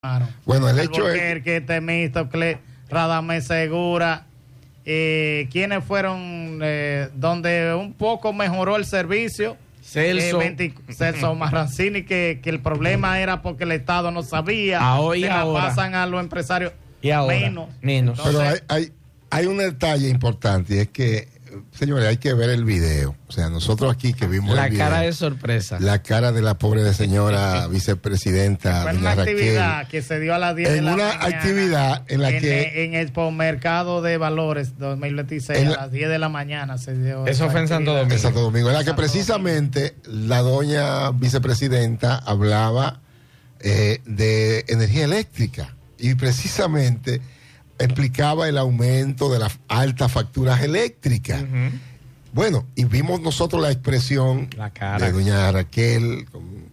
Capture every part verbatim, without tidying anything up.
Bueno, el hecho es que Temístocle, Radamés Segura, eh, quienes fueron eh, donde un poco mejoró el servicio. Celso, eh, veinte, Celso Marrancini, que, que el problema era porque el Estado no sabía. Ahora, se la ahora. pasan a los empresarios y ahora, menos. menos. Pero hay, hay, hay un detalle importante y es que, señores, hay que ver el video. O sea, nosotros aquí que vimos la el video, cara de sorpresa. La cara de la pobre de señora vicepresidenta. Fue una actividad que se dio a las diez en de la una mañana. actividad en la en, que. En el mercado de valores dos mil veintiséis, la, a las diez de la mañana se dio. Eso fue en Santo Domingo. En Santo Domingo. En la que Santo precisamente Domingo. La doña vicepresidenta hablaba eh, de energía eléctrica y precisamente explicaba el aumento de las altas facturas eléctricas. Uh-huh. Bueno, y vimos nosotros la expresión la cara. de doña Raquel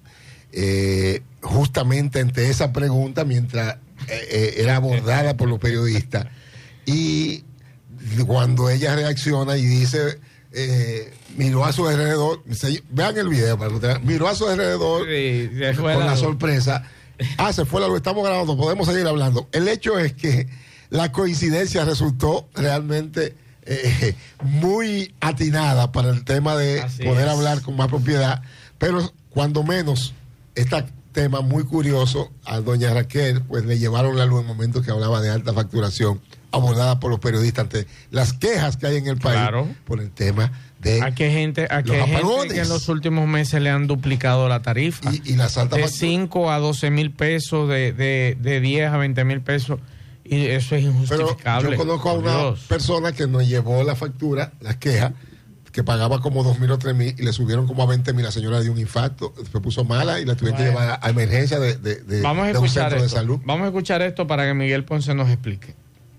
eh, justamente ante esa pregunta mientras eh, era abordada por los periodistas, y cuando ella reacciona y dice eh, miró a su alrededor, se, vean el video para ustedes, miró a su alrededor sí, con la, la sorpresa, ah, se fue la luz, estamos grabando, podemos seguir hablando. El hecho es que la coincidencia resultó realmente Eh, muy atinada para el tema de Así poder es. hablar con más propiedad, pero cuando menos este tema muy curioso a doña Raquel pues le llevaron la luz en momentos que hablaba de alta facturación abordada por los periodistas ante las quejas que hay en el país, claro, por el tema de a qué gente, a qué gente que en los últimos meses le han duplicado la tarifa y, y las altas de cinco a doce mil pesos, de, de, de diez a veinte mil pesos. Y eso es injustificable. Pero yo conozco a una Dios. persona que nos llevó la factura, las quejas, que pagaba como dos mil o tres mil y le subieron como a veinte mil. La señora dio un infarto, se puso mala y la tuvieron bueno. que llevar a emergencia de, de, de, Vamos a de un esto. centro de salud. Vamos a escuchar esto para que Miguel Ponce nos explique.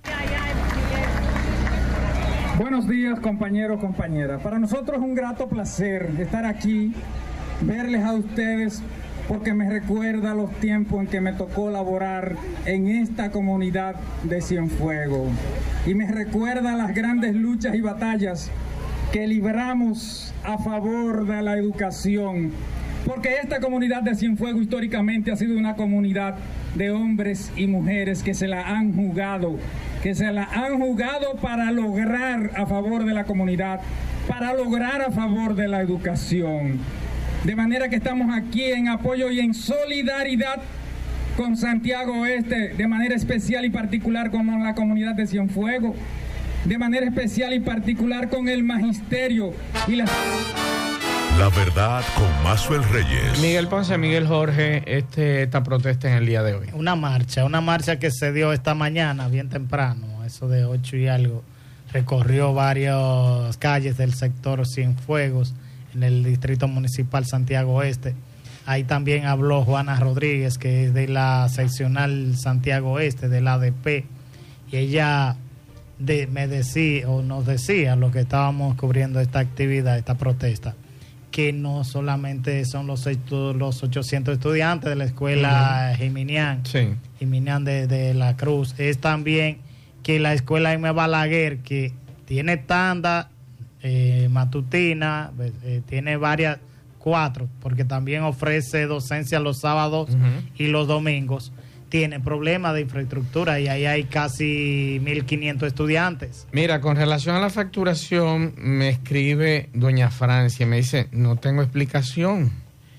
Buenos días, compañeros, compañeras. Para nosotros es un grato placer estar aquí, verles a ustedes, porque me recuerda los tiempos en que me tocó laborar en esta comunidad de Cienfuegos. Y me recuerda las grandes luchas y batallas que libramos a favor de la educación. Porque esta comunidad de Cienfuegos históricamente ha sido una comunidad de hombres y mujeres que se la han jugado, que se la han jugado para lograr a favor de la comunidad, para lograr a favor de la educación. De manera que estamos aquí en apoyo y en solidaridad con Santiago Oeste, de manera especial y particular con la comunidad de Cienfuegos, de manera especial y particular con el magisterio y la... La verdad con Maxwell Reyes. Miguel Ponce, Miguel Jorge, este, esta protesta en el día de hoy. Una marcha, una marcha que se dio esta mañana, bien temprano, eso de ocho y algo, recorrió varias calles del sector Cienfuegos, en el distrito municipal Santiago Oeste. Ahí también habló Juana Rodríguez, que es de la seccional Santiago Oeste, del A D P, y ella de, me decía, o nos decía, lo que estábamos cubriendo esta actividad, esta protesta, que no solamente son los, los ochocientos estudiantes de la escuela uh-huh. Jiminián, sí. Jiminián de, de la Cruz, es también que la escuela M. Balaguer, que tiene tanda Eh, matutina, eh, tiene varias, cuatro, porque también ofrece docencia los sábados uh-huh. y los domingos, tiene problemas de infraestructura y ahí hay casi mil quinientos estudiantes. Mira, con relación a la facturación, me escribe doña Francia, me dice, no tengo explicación.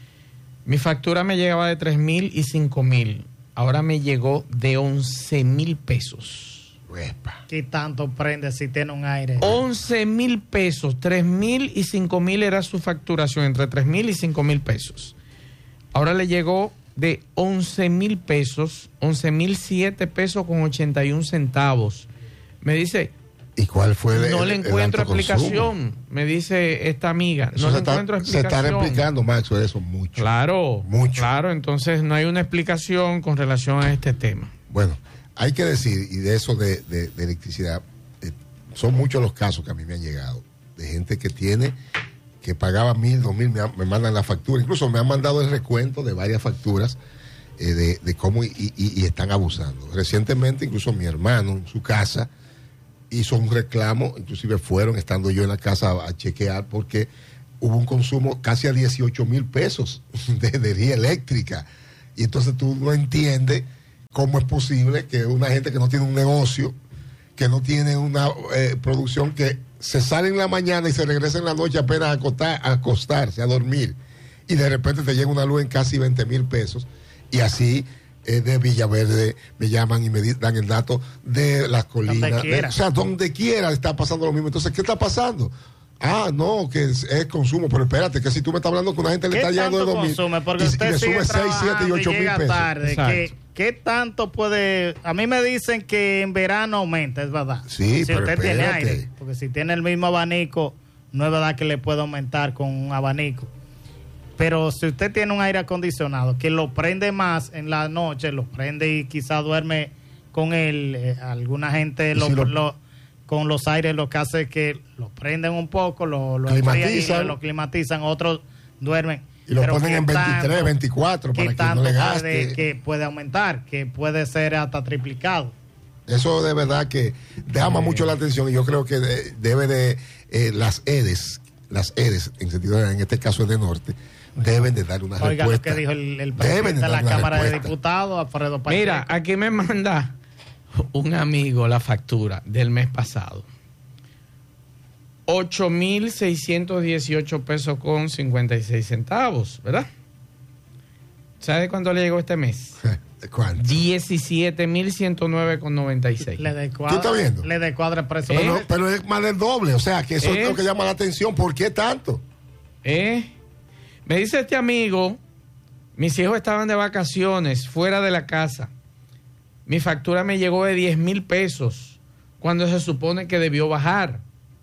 Mi factura me llegaba de tres mil y cinco mil, ahora me llegó de once mil pesos. ¿Qué tanto prende si tiene un aire? once mil pesos, tres mil y cinco mil era su facturación, entre tres mil y cinco mil pesos. Ahora le llegó de once mil pesos, once mil siete pesos con ochenta y un centavos. Me dice, ¿y cuál fue el, no le el, encuentro el explicación? Me dice esta amiga, no le está, encuentro explicación. Se está replicando, Max, eso mucho. Claro, mucho. Claro, entonces no hay una explicación con relación a este tema. Bueno, hay que decir, y de eso de, de, de electricidad, eh, son muchos los casos que a mí me han llegado, de gente que tiene, que pagaba mil, dos mil, me, me mandan la factura, incluso me han mandado el recuento de varias facturas eh, de, de cómo y, y, y están abusando. Recientemente, incluso mi hermano en su casa hizo un reclamo, inclusive fueron, estando yo en la casa, a, a chequear, porque hubo un consumo casi a dieciocho mil pesos de energía eléctrica, y entonces tú no entiendes ¿Cómo es posible que una gente que no tiene un negocio, que no tiene una eh, producción, que se sale en la mañana y se regresa en la noche apenas a, acostar, a acostarse, a dormir, y de repente te llega una luz en casi veinte mil pesos, y así eh, de Villaverde me llaman y me di, dan el dato de las colinas, de, o sea, donde quiera está pasando lo mismo. Entonces, ¿qué está pasando? Ah, no, que es, es consumo, pero espérate, que si tú me estás hablando que una gente le está llegando de dos mil porque y, usted y le sigue sube seis, siete y ocho mil pesos. Tarde, ¿qué, ¿Qué tanto puede...? A mí me dicen que en verano aumenta, es verdad. Sí, si pero usted espérate. tiene aire, porque si tiene el mismo abanico, no es verdad que le puede aumentar con un abanico. Pero si usted tiene un aire acondicionado que lo prende más en la noche, lo prende y quizá duerme con él, eh, alguna gente lo, si lo... lo, con los aires lo que hace es que lo prenden un poco, lo, lo climatizan, y lo climatizan, otros duermen. Y lo Pero ponen en veintitrés, tanto, veinticuatro para que no le gaste. Puede, que puede aumentar, que puede ser hasta triplicado. Eso de verdad que llama sí. mucho la atención, y yo creo que de, debe de eh, las EDES, las EDES, en sentido de, en este caso de Norte, deben de dar una Oiga, respuesta. Lo que dijo el, el presidente de, de la Cámara respuesta. de Diputados, Alfredo Pacheco. Mira, aquí me manda un amigo la factura del mes pasado. ocho mil seiscientos dieciocho pesos con cincuenta y seis centavos, ¿verdad? ¿Sabe cuánto le llegó este mes? ¿Cuánto? diecisiete mil ciento nueve con noventa y seis. Le descuadra, ¿Tú estás viendo? Le descuadra el precio. Pero, ¿Eh? pero es más del doble, o sea, que eso ¿Eh? es lo que llama la atención. ¿Por qué tanto? ¿Eh? Me dice este amigo, mis hijos estaban de vacaciones fuera de la casa. Mi factura me llegó de diez mil pesos, cuando se supone que debió bajar.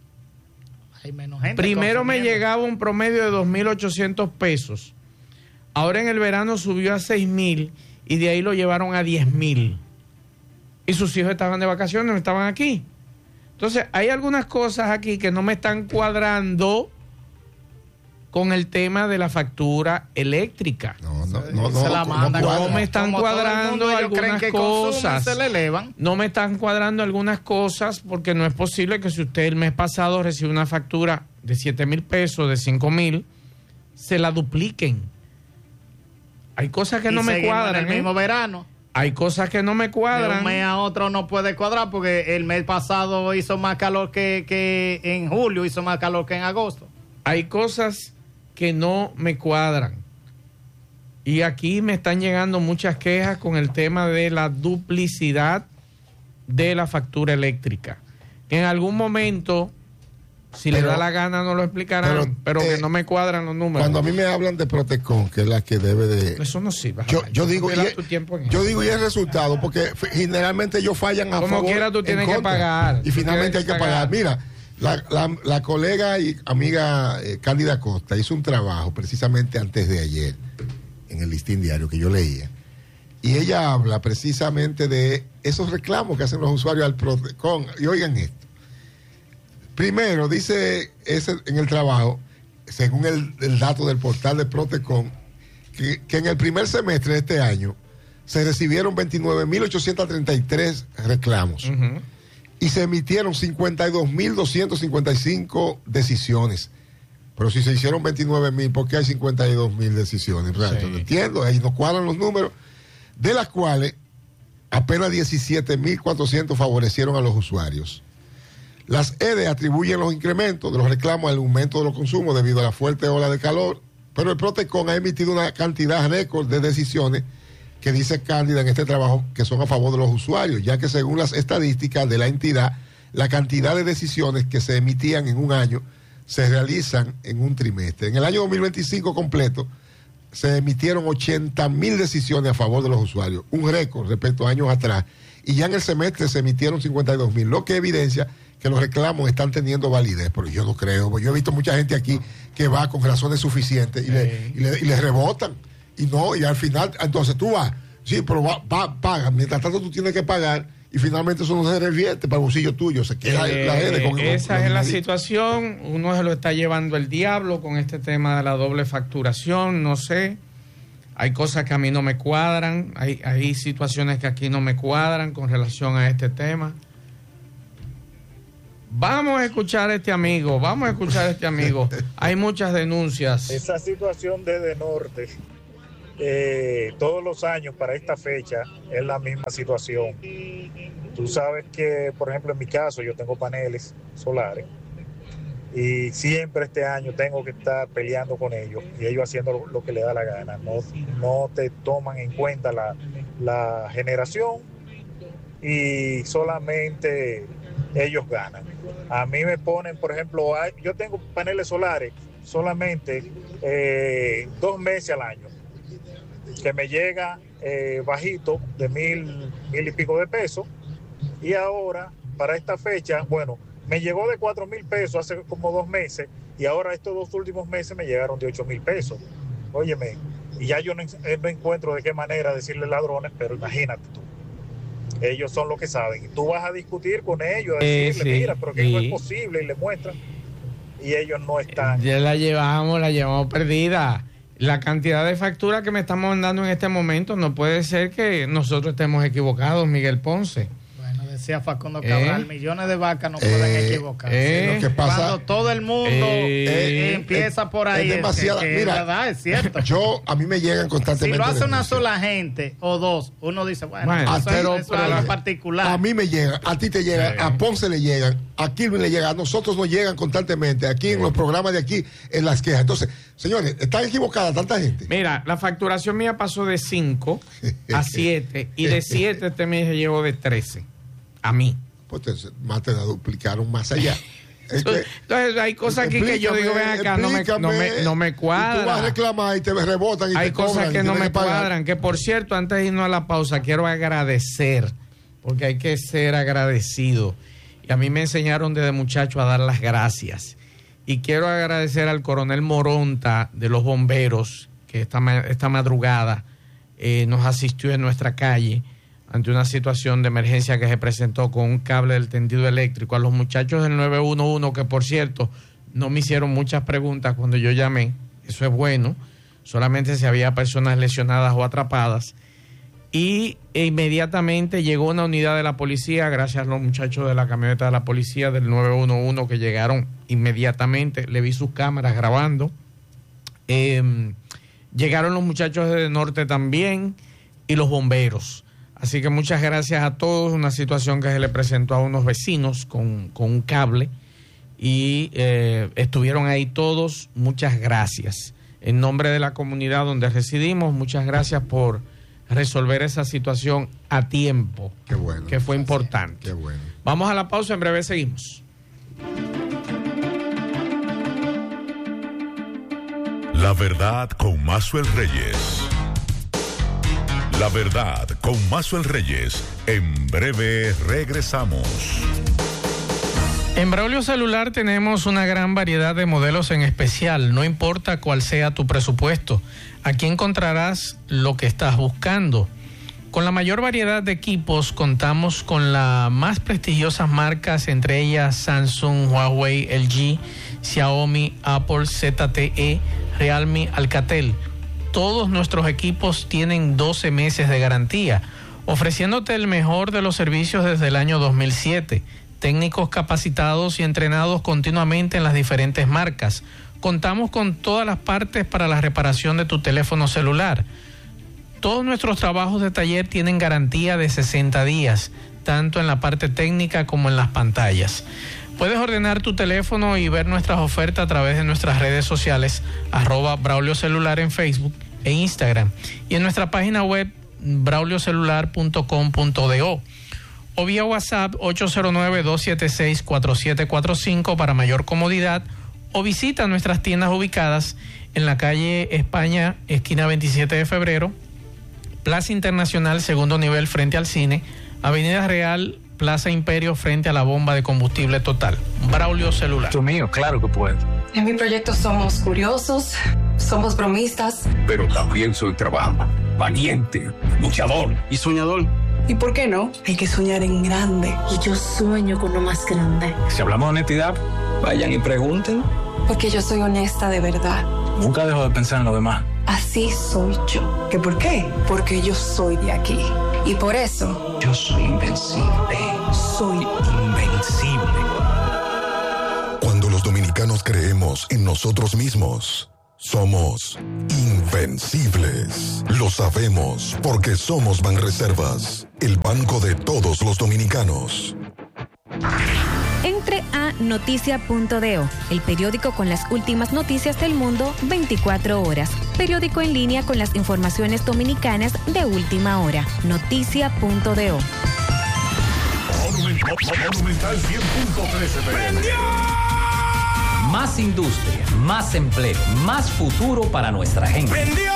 Hay menos gente. Primero me llegaba un promedio de dos mil ochocientos pesos. Ahora en el verano subió a seis mil y de ahí lo llevaron a diez mil. Y sus hijos estaban de vacaciones, no estaban aquí. Entonces, hay algunas cosas aquí que no me están cuadrando con el tema de la factura eléctrica. No, no, no, no, se la no, mandan, no, no me están Como cuadrando mundo, algunas que cosas. Se le elevan. No me están cuadrando algunas cosas porque no es posible que si usted el mes pasado recibe una factura de siete mil pesos, de cinco mil, se la dupliquen. Hay cosas que y no me cuadran. En el mismo ¿eh? verano. Hay cosas que no me cuadran. De un mes a otro no puede cuadrar porque el mes pasado hizo más calor que, que en julio, hizo más calor que en agosto. Hay cosas que no me cuadran. Y aquí me están llegando muchas quejas con el tema de la duplicidad de la factura eléctrica. Que en algún momento, si pero, le da la gana, no lo explicarán, pero, pero eh, que no me cuadran los números. Cuando a mí me hablan de Protecon, que es la que debe de... Eso no sirve. Yo, yo digo, y, yo digo, y el resultado, porque generalmente ellos fallan a Como favor. Como quiera tú tienes que pagar. Y finalmente hay que pagar. pagar. Mira, la, la, la colega y amiga eh, Cándida Costa hizo un trabajo precisamente antes de ayer en el Listín Diario que yo leía, y ella habla precisamente de esos reclamos que hacen los usuarios al Protecon. Y oigan esto. Primero, dice ese, en el trabajo, según el, el dato del portal de Protecon, que, que en el primer semestre de este año se recibieron veintinueve mil ochocientos treinta y tres reclamos. Uh-huh. Y se emitieron cincuenta y dos mil doscientas cincuenta y cinco decisiones. Pero si se hicieron veintinueve mil, ¿por qué hay cincuenta y dos mil decisiones? Sí. No entiendo, ahí nos cuadran los números, de las cuales apenas diecisiete mil cuatrocientos favorecieron a los usuarios. Las E D E atribuyen los incrementos de los reclamos al aumento de los consumos debido a la fuerte ola de calor, pero el Protecon ha emitido una cantidad récord de decisiones que dice Cándida en este trabajo que son a favor de los usuarios, ya que según las estadísticas de la entidad, la cantidad de decisiones que se emitían en un año se realizan en un trimestre. En el año dos mil veinticinco completo se emitieron ochenta mil decisiones a favor de los usuarios, un récord respecto a años atrás, y ya en el semestre se emitieron cincuenta y dos mil, lo que evidencia que los reclamos están teniendo validez, pero yo no creo, porque yo he visto mucha gente aquí que va con razones suficientes y, sí. le, y, le, y le rebotan. Y no, y al final, entonces tú vas, sí, pero va, va, paga. Mientras tanto tú tienes que pagar y finalmente eso no se revierte para el bolsillo tuyo. Se queda eh, la E D con Esa es la situación. Uno se lo está llevando el diablo con este tema de la doble facturación. No sé. Hay cosas que a mí no me cuadran. Hay, hay situaciones que aquí no me cuadran con relación a este tema. Vamos a escuchar a este amigo. Vamos a escuchar a este amigo. Hay muchas denuncias. Esa situación de De Norte eh, todos los años para esta fecha es la misma situación. Tú sabes que, por ejemplo, en mi caso, yo tengo paneles solares y siempre este año tengo que estar peleando con ellos y ellos haciendo lo, lo que les da la gana. No, no te toman en cuenta la, la generación y solamente ellos ganan. A mí me ponen, por ejemplo, hay, yo tengo paneles solares solamente eh, dos meses al año, que me llega eh, bajito de mil, mil y pico de pesos, y ahora para esta fecha, bueno, me llegó de cuatro mil pesos hace como dos meses, y ahora estos dos últimos meses me llegaron de ocho mil pesos. Óyeme, y ya yo no, no encuentro de qué manera decirle ladrones, pero imagínate tú. Ellos son los que saben. Y tú vas a discutir con ellos, a decirle, eh, sí, mira, pero que sí. no es posible, y le muestran. Y ellos no están. Ya la llevamos, la llevamos perdida. La cantidad de facturas que me estamos mandando en este momento, no puede ser que nosotros estemos equivocados, Miguel Ponce. Bueno, decía Facundo Cabral, Eh, millones de vacas no pueden eh, equivocarse. eh, lo que pasa, Cuando todo el mundo Eh, eh, empieza por ahí, es demasiada- que, que mira, es verdad, es cierto. yo, a mí me llegan Si constantemente lo hace una denuncias. sola gente o dos, uno dice, bueno, Bueno, eso, pero- es, eso pero es algo la- particular. A mí me llegan, a ti te llegan, Sí. a Ponce le llegan, a Kirby le llegan, a nosotros nos llegan constantemente, aquí en los programas de aquí, en las quejas. Entonces, señores, ¿están equivocadas tanta gente? Mira, la facturación mía pasó de cinco a siete y de siete este mes llegó de trece a mí. Pues entonces, más te la duplicaron más allá. Es que- Entonces hay cosas aquí que yo digo, ven acá, no me, no me, no me Y tú vas a cuadra. reclamar y te rebotan y Hay te cosas cobran, que y no tienes me pagar. cuadran. Que por cierto, antes de irnos a la pausa, quiero agradecer, porque hay que ser agradecido. Y a mí me enseñaron desde muchacho a dar las gracias. Y quiero agradecer al coronel Moronta de los bomberos, que esta, ma- esta madrugada eh, nos asistió en nuestra calle ante una situación de emergencia que se presentó con un cable del tendido eléctrico. A los muchachos del nueve uno uno, que por cierto no me hicieron muchas preguntas cuando yo llamé, eso es bueno, solamente si había personas lesionadas o atrapadas, y e inmediatamente llegó una unidad de la policía, gracias a los muchachos de la camioneta de la policía del nueve uno uno que llegaron inmediatamente. Le vi sus cámaras grabando. Eh, llegaron los muchachos de Norte también y los bomberos. Así que muchas gracias a todos. Una situación que se le presentó a unos vecinos con, con un cable y eh, estuvieron ahí todos. Muchas gracias. En nombre de la comunidad donde residimos, muchas gracias por resolver esa situación a tiempo. Qué bueno. Que fue importante. Qué bueno. Vamos a la pausa, en breve seguimos. La verdad con Maxwell Reyes. La verdad con Maxwell Reyes. En breve regresamos. En Braulio Celular tenemos una gran variedad de modelos en especial, no importa cuál sea tu presupuesto. Aquí encontrarás lo que estás buscando. Con la mayor variedad de equipos contamos con las más prestigiosas marcas, entre ellas Samsung, Huawei, L G, Xiaomi, Apple, Z T E, Realme, Alcatel. Todos nuestros equipos tienen doce meses de garantía, ofreciéndote el mejor de los servicios desde el año dos mil siete. Técnicos capacitados y entrenados continuamente en las diferentes marcas. Contamos con todas las partes para la reparación de tu teléfono celular. Todos nuestros trabajos de taller tienen garantía de sesenta días, tanto en la parte técnica como en las pantallas. Puedes ordenar tu teléfono y ver nuestras ofertas a través de nuestras redes sociales, arroba Braulio Celular en Facebook e Instagram, y en nuestra página web braulio celular punto com punto do, o vía WhatsApp ocho cero nueve, dos siete seis, cuatro siete cuatro cinco para mayor comodidad, o visita nuestras tiendas ubicadas en la calle España, esquina veintisiete de febrero, Plaza Internacional, segundo nivel frente al cine, Avenida Real, Plaza Imperio frente a la bomba de combustible Total. Braulio Celular. Tú mío, claro que puedo. En mi proyecto somos curiosos, somos bromistas. Pero también soy trabajador, valiente, luchador y soñador. ¿Y por qué no? Hay que soñar en grande. Y yo sueño con lo más grande. Si hablamos de honestidad, vayan y pregunten. Porque yo soy honesta de verdad. Nunca dejo de pensar en lo demás. Así soy yo. ¿Qué por qué? Porque yo soy de aquí. Y por eso... Yo soy invencible. Soy invencible. Cuando los dominicanos creemos en nosotros mismos, Somos invencibles. Lo sabemos porque somos Banreservas, el banco de todos los dominicanos. Entre a noticia punto do, el periódico con las últimas noticias del mundo veinticuatro horas. Periódico en línea con las informaciones dominicanas de última hora. noticia punto do. Monumental cien punto tres F M. Más industria, más empleo, más futuro para nuestra gente. ¡Prendió!